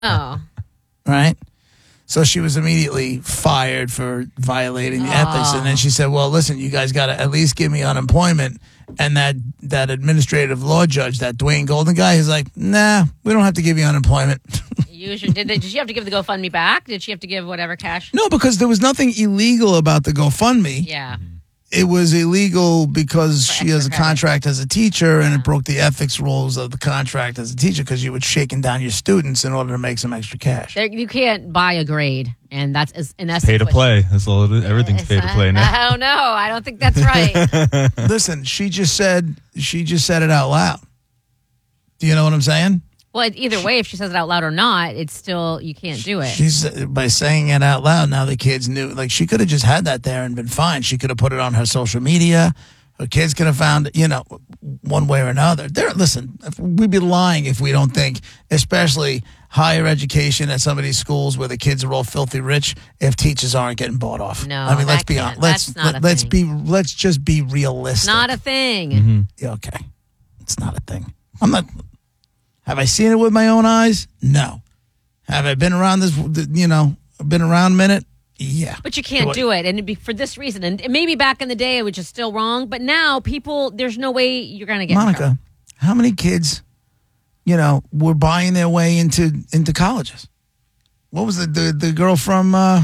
Oh. Right? So she was immediately fired for violating the ethics. And then she said, well, listen, you guys got to at least give me unemployment. And that administrative law judge, that Dwayne Golden guy, he's like, nah, we don't have to give you unemployment. Did she have to give the GoFundMe back? Did she have to give whatever cash? No, because there was nothing illegal about the GoFundMe. Yeah. It was illegal because For she has a extra credit. contract as a teacher, and it broke the ethics rules of the contract as a teacher because you were shaking down your students in order to make some extra cash. You can't buy a grade, and that's in essence Pay to what play. That's all it is. Everything's pay to play now. Oh no, I don't think that's right. Listen, she just said it out loud. Do you know what I'm saying? Well, either way, if she says it out loud or not, it's still you can't do it. She's by saying it out loud. Now the kids knew. Like she could have just had that there and been fine. She could have put it on her social media. Her kids could have found, one way or another. Listen, we'd be lying if we don't think, especially higher education at some of these schools where the kids are all filthy rich, if teachers aren't getting bought off. No, I mean, let's be can't. honest. Let's just be realistic. Not a thing. Mm-hmm. Yeah, okay, it's not a thing. I'm not. Have I seen it with my own eyes? No. Have I been around this? Been around a minute? Yeah. But you can't do it, and it'd be for this reason. And maybe back in the day, it was just still wrong. But now, there's no way you're going to get. Monica, how many kids, were buying their way into colleges? What was the girl from? What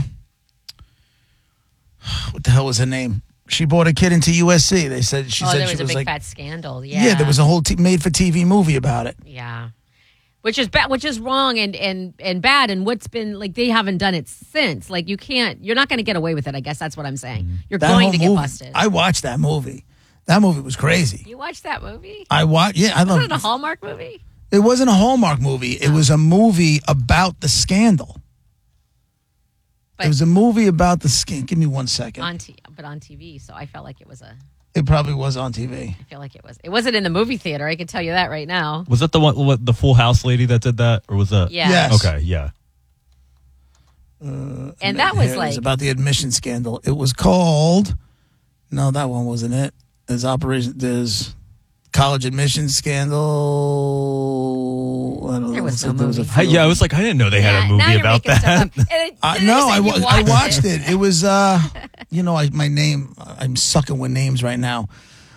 the hell was her name? She brought a kid into USC. They said she said there she was a was big like fat scandal. Yeah. Yeah, there was a whole made-for-TV movie about it. Yeah. Which is bad, which is wrong and bad, and what's been like they haven't done it since. Like you're not going to get away with it. I guess that's what I'm saying. You're That going whole to get movie, busted. I watched that movie. That movie was crazy. You watched that movie? I watched. Yeah, I Wasn't loved it a Hallmark movie? It wasn't a Hallmark movie. It was a movie about the scandal. It was a movie about the scandal. Give me 1 second. But on TV, so I felt like it was It probably was on TV. I feel like it was. It wasn't in the movie theater. I can tell you that right now. Was that the one, the Full House lady that did that, or was that? Yeah. Yes. Okay. Yeah. And that was It like was about the admission scandal. It was called. No, that one wasn't it. There's college admission scandal. I don't There know. was no There was a movie. few. I was like, I didn't know they had a now movie you're about making stuff that. up. And No, I you watched it. It was my name. I'm sucking with names right now.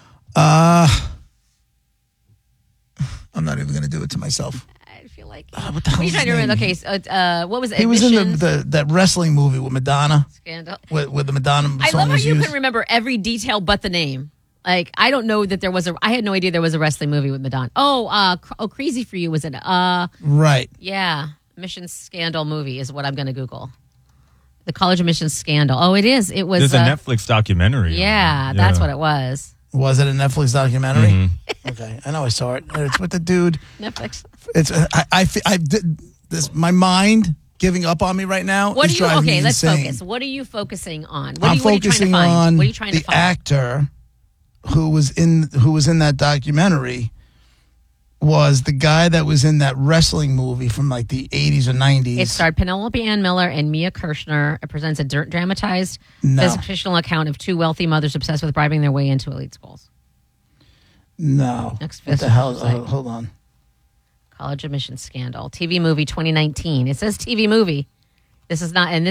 I'm not even going to do it to myself. I feel like. What the hell Are you is trying his to remember? name? Okay, so, what was it? He was in Admissions that wrestling movie with Madonna. Scandal. With the Madonna song I love how was you used. can remember every detail but the name. Like I don't know that there was I had no idea there was a wrestling movie with Madonna. Crazy for You was it? Right. Yeah, admissions scandal movie is what I'm going to Google. The college admissions scandal. Oh, it is. It was. There's a Netflix documentary. Yeah, that's what it was. Was it a Netflix documentary? Okay, I know I saw it. It's with the dude. Netflix. It's I did this. My mind giving up on me right now. What is are you? driving me Okay, let's insane. focus. What are you focusing on? I'm what are you trying to focusing find? on What are you trying to the find? actor who was in that documentary. Was the guy that was in that wrestling movie from like the 80s or 90s. It starred Penelope Ann Miller and Mia Kirshner. It presents a dramatized fictional account of two wealthy mothers obsessed with bribing their way into elite schools. No. Next what the hell? site. Hold on. College admissions scandal. TV movie 2019. It says TV movie. This is not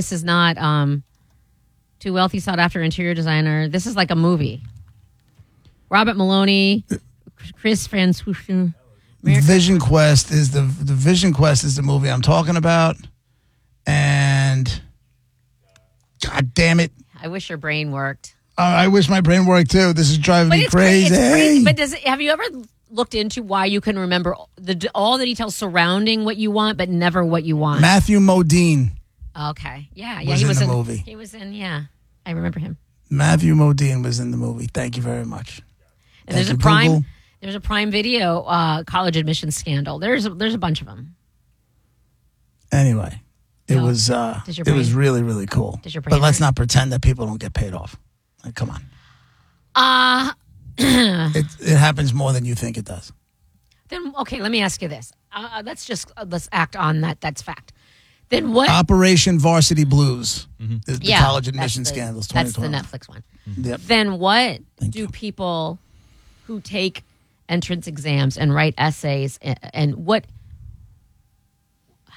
two wealthy sought after interior designer. This is like a movie. Robert Maloney, Chris Francois. Vision Quest is the Vision Quest is the movie I'm talking about, and God damn it, I wish your brain worked. I wish my brain worked too. This is driving me crazy. It's crazy. But have you ever looked into why you can remember all the details surrounding what you want, but never what you want? Matthew Modine. Okay, yeah, he was in the movie. He was in, yeah, I remember him. Matthew Modine was in the movie. Thank you very much. And there's a Prime. There's a Prime Video college admissions scandal. There's a bunch of them. Anyway, it was really, really cool. But let's not pretend that people don't get paid off. Like, come on. It happens more than you think it does. Then okay, let me ask you this. Let's act on that. That's fact. Then what? Operation Varsity Blues. The college admission scandals. That's the Netflix one. Yep. Then what do people who take entrance exams and write essays and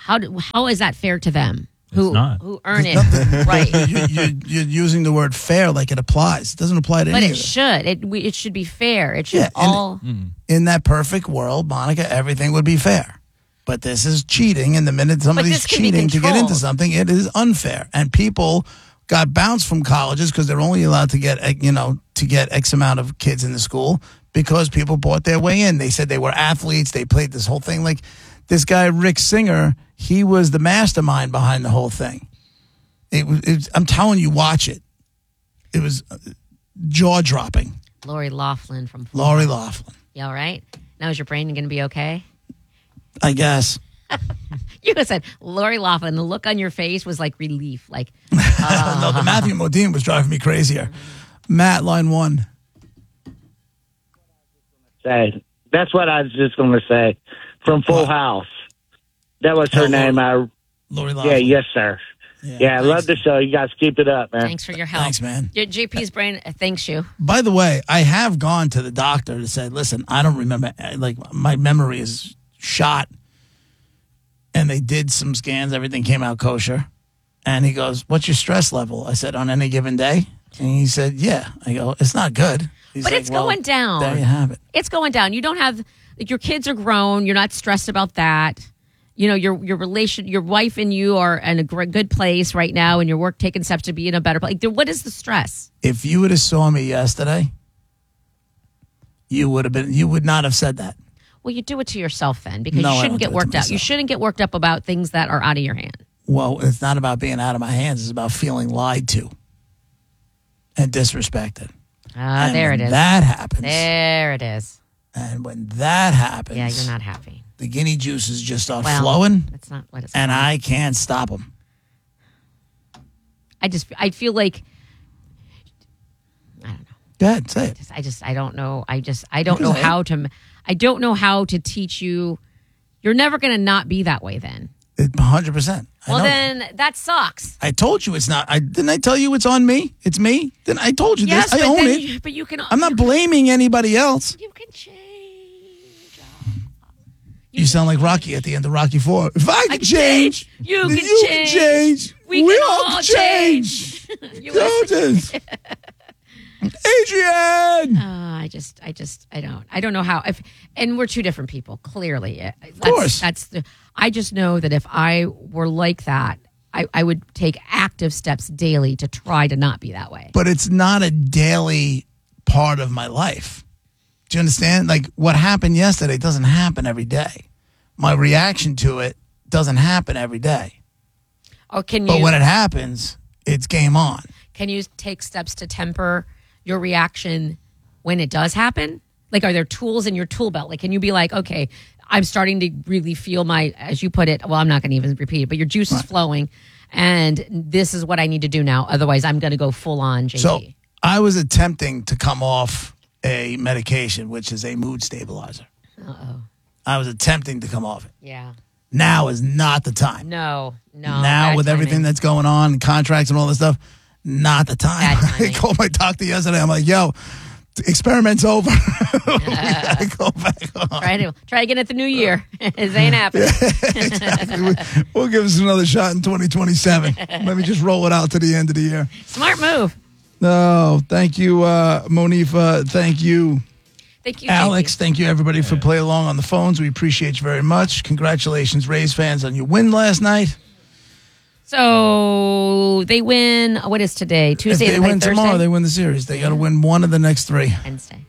how is that fair to them? not. Who earn it, right? You're using the word fair like it applies. It doesn't apply to But any it of it. should. It should be fair. It should all. In that perfect world, Monica, everything would be fair. But this is cheating, and the minute somebody's this can be cheating to get into controlled. something, it is unfair. And people got bounced from colleges because they're only allowed to get X amount of kids in the school because people bought their way in. They said they were athletes. They played this whole thing. Like this guy, Rick Singer, he was the mastermind behind the whole thing. I'm telling you, watch it. It was jaw-dropping. Lori Loughlin from Lori Loughlin. You all right? Now is your brain going to be okay? I guess. You said Lori Loughlin. The look on your face was like relief. Like, No, the Matthew Modine was driving me crazier. Matt, line 1. Say, that's what I was just going to say. From Full House. That was her name. Lori Yeah, Loughlin. yes, sir. Yeah, I love the show. You guys keep it up, man. thanks for your help. Thanks, man. Your JP's brain thanks you. By the way, I have gone to the doctor to say, listen, I don't remember. Like, my memory is shot. And they did some scans. Everything came out kosher. And he goes, what's your stress level? I said, on any given day? And he said, yeah. I go, it's not good. He's But like, it's going down. There you have it. It's going down. You don't have like your kids are grown. You're not stressed about that. You know your relation, your wife and you are in a good place right now, and your work taking steps to be in a better place. Like, what is the stress? If you would have saw me yesterday, you would not have said that. Well, you do it to yourself then because No, you I shouldn't don't get do it to worked out. You myself. shouldn't get worked up about things that are out of your hand. Well, it's not about being out of my hands. It's about feeling lied to and disrespected. And There when it is. That happens. There it is. And when that happens, Yeah, you're not happy. the guinea juices just start Well, flowing, that's not what it's. and called. I can't stop them. I feel like I don't know. Go ahead, say it. I don't know. I don't know how to. I don't know how to teach you. You're never going to not be that way then. 100%. Well, then that sucks. I told you it's not. Didn't I tell you it's on me? It's me. Then I told you Yes, this. I but own then it. but you can. I'm not blaming anybody else. You can change. You sound like Rocky at the end of Rocky 4. If I can change, you then can you change. can change. We can all change. You Don't Adrian! I don't know how. And we're two different people, clearly. Of course. I just know that if I were like that, I would take active steps daily to try to not be that way. But it's not a daily part of my life. Do you understand? Like what happened yesterday doesn't happen every day. My reaction to it doesn't happen every day. Or can you? But when it happens, it's game on. Can you take steps to temper your reaction when it does happen? Like, are there tools in your tool belt? Like, can you be like, okay, I'm starting to really feel my, as you put it, well, I'm not going to even repeat it, but your juice is flowing, and this is what I need to do now. Otherwise, I'm going to go full on JP. So I was attempting to come off a medication, which is a mood stabilizer. I was attempting to come off it. Yeah. Now is not the time. No. Now bad with everything timing. that's going on, contracts and all this stuff, not the time. Bad I timing. called my doctor yesterday. I'm like, yo, experiment's over. We gotta go back on. Try again at the new year. It ain't happening. Exactly. We'll give us another shot in 2027. Let me just roll it out to the end of the year. Smart move. No, thank you, Monifa. Thank you, Thank you, Alex. JP. Thank you, everybody, for playing along on the phones. We appreciate you very much. Congratulations, Rays fans, on your win last night. So they win. What is today? Tuesday. If they play win Thursday? tomorrow, they win the series. They got to win one of the next three. Wednesday.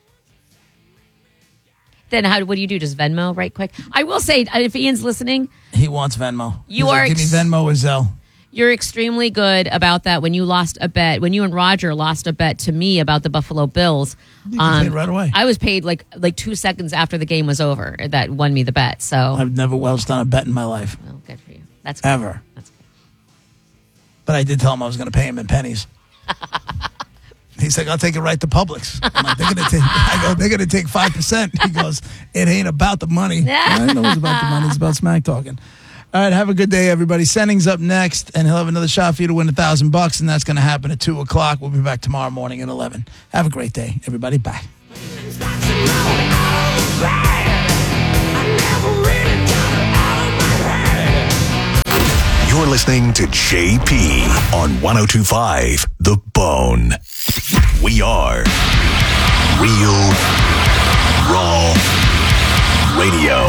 Then what do you do? Just Venmo right quick? I will say, if Ian's listening, He wants Venmo. You He's like, are give me Venmo or Zelle. you're extremely good about that. When you lost a bet, when you and Roger lost a bet to me about the Buffalo Bills, You can pay right away. I was paid like 2 seconds after the game was over. That won me the bet. So, I've never Welch done a bet in my life, well, good for you. That's good. ever. That's good. But I did tell him I was going to pay him in pennies. He's like, I'll take it right to Publix. I'm like, they're going to take 5%. He goes, it ain't about the money. I know it's about the money. It's about smack talking. All right, have a good day, everybody. Sending's up next, and he'll have another shot for you to win $1,000, and that's going to happen at 2 o'clock. We'll be back tomorrow morning at 11. Have a great day, everybody. Bye. I never really got it out of my head. You're listening to JP on 102.5 The Bone. We are Real Raw Radio.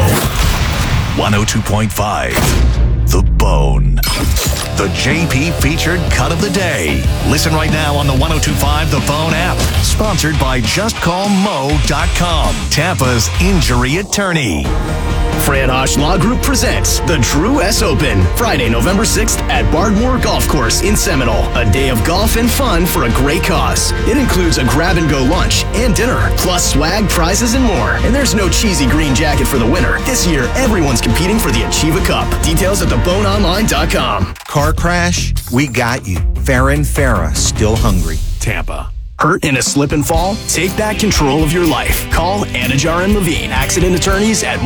102.5 The Bone. The JP featured cut of the day. Listen right now on the 102.5 The Bone app. Sponsored by JustCallMo.com, Tampa's injury attorney. Fran Hosh Law Group presents the Drew S. Open, Friday, November 6th at Bardmore Golf Course in Seminole. A day of golf and fun for a great cause. It includes a grab-and-go lunch and dinner, plus swag, prizes, and more. And there's no cheesy green jacket for the winner. This year, everyone's competing for the Achieva Cup. Details at theboneonline.com. Car crash? We got you. Farrah and Farrah, still hungry. Tampa. Hurt in a slip and fall? Take back control of your life. Call Anajar and Levine, accident attorneys at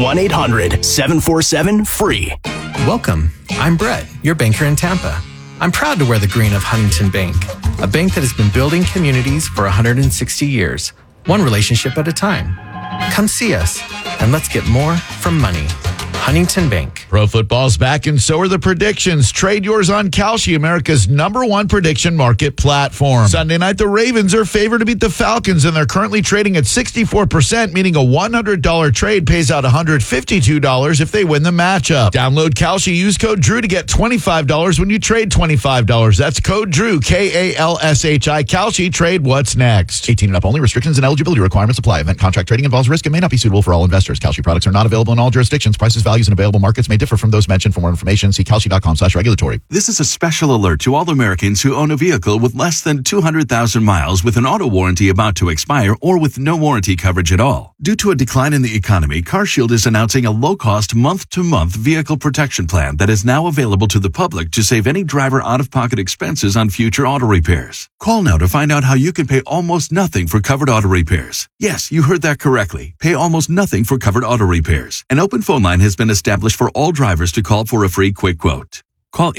1-800-747-FREE. Welcome. I'm Brett, your banker in Tampa. I'm proud to wear the green of Huntington Bank, a bank that has been building communities for 160 years, one relationship at a time. Come see us, and let's get more from money. Huntington Bank. Pro football's back, and so are the predictions. Trade yours on Kalshi, America's #1 prediction market platform. Sunday night, the Ravens are favored to beat the Falcons, and they're currently trading at 64%, meaning a $100 trade pays out $152 if they win the matchup. Download Kalshi, use code DREW to get $25 when you trade $25. That's code DREW, KALSHI. Kalshi, trade what's next. 18 and up only. Restrictions and eligibility requirements apply. Event contract trading involves risk and may not be suitable for all investors. Kalshi products are not available in all jurisdictions. Prices, values, and available markets may differ from those mentioned. For more information, see Kalshi.com/regulatory. This is a special alert to all Americans who own a vehicle with less than 200,000 miles with an auto warranty about to expire or with no warranty coverage at all. Due to a decline in the economy, CarShield is announcing a low-cost month-to-month vehicle protection plan that is now available to the public to save any driver out-of-pocket expenses on future auto repairs. Call now to find out how you can pay almost nothing for covered auto repairs. Yes, you heard that correctly. Pay almost nothing for covered auto repairs. An open phone line has been established for all drivers to call for a free quick quote. Call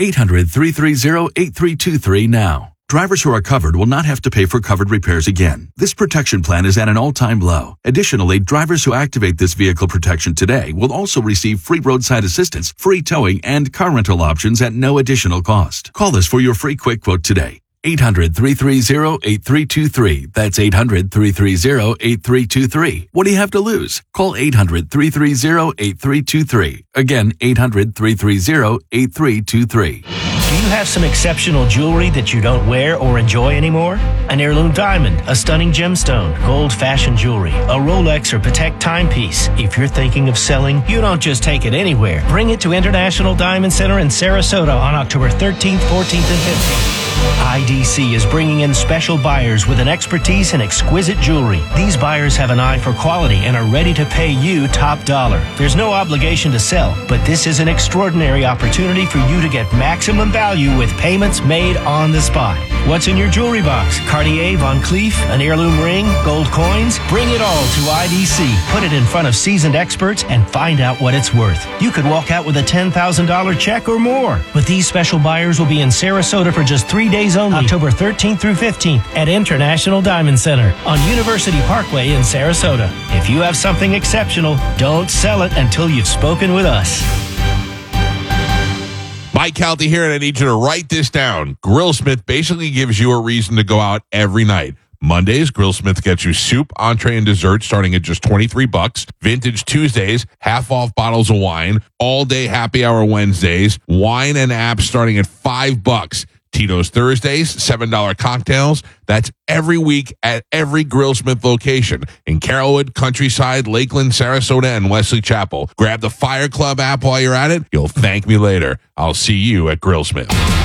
800-330-8323 now. Drivers who are covered will not have to pay for covered repairs again. This protection plan is at an all-time low. Additionally, drivers who activate this vehicle protection today will also receive free roadside assistance, free towing, and car rental options at no additional cost. Call us for your free quick quote today. 800-330-8323. That's 800-330-8323. What do you have to lose? Call 800-330-8323. Again, 800-330-8323. Do you have some exceptional jewelry that you don't wear or enjoy anymore? An heirloom diamond, a stunning gemstone, gold-fashioned jewelry, a Rolex or Patek timepiece. If you're thinking of selling, you don't just take it anywhere. Bring it to International Diamond Center in Sarasota on October 13th, 14th, and 15th. IDC is bringing in special buyers with an expertise in exquisite jewelry. These buyers have an eye for quality and are ready to pay you top dollar. There's no obligation to sell, but this is an extraordinary opportunity for you to get maximum value with payments made on the spot. What's in your jewelry box? Cartier, Van Cleef, an heirloom ring, gold coins? Bring it all to IDC. Put it in front of seasoned experts and find out what it's worth. You could walk out with a $10,000 check or more. But these special buyers will be in Sarasota for just 3 days only, October 13th through 15th at International Diamond Center on University Parkway in Sarasota. If you have something exceptional, don't sell it until you've spoken with us. Mike Calty here, and I need you to write this down. Grillsmith basically gives you a reason to go out every night. Mondays, Grillsmith gets you soup, entree, and dessert starting at just $23. Vintage Tuesdays, half off bottles of wine. All day happy hour Wednesdays. Wine and apps starting at $5. Tito's Thursdays, $7 cocktails. That's every week at every Grillsmith location in Carrollwood, Countryside, Lakeland, Sarasota, and Wesley Chapel. Grab the Fire Club app while you're at it. You'll thank me later. I'll see you at Grillsmith.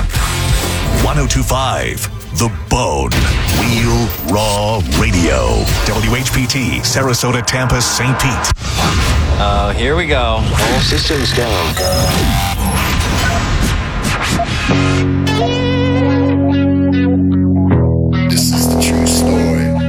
102.5 The Bone. Real Raw Radio. WHPT, Sarasota, Tampa, St. Pete. Here we go. All systems go.